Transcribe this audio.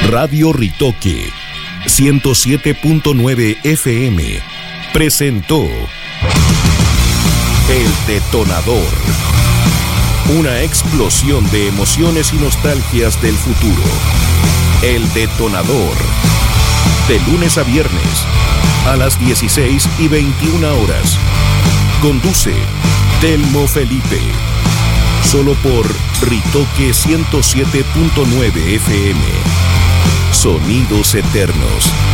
Radio Ritoque 107.9 FM presentó El Detonador. Una explosión de emociones y nostalgias del futuro. El Detonador. De lunes a viernes, a las 16:21 horas. Conduce Telmo Felipe. Solo por Ritoque 107.9 FM. Sonidos eternos.